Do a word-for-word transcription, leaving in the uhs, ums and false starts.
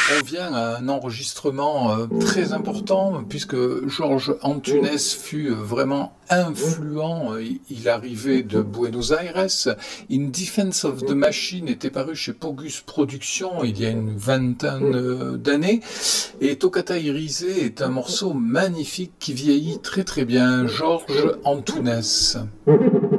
On vient à un enregistrement euh, très important puisque Georges Antunes fut euh, vraiment influent. Euh, Il arrivait de Buenos Aires. In Defense of the Machine était paru chez Pogus Productions il y a une vingtaine euh, d'années. Et Toccata Irise est un morceau magnifique qui vieillit très très bien. Georges Antunes.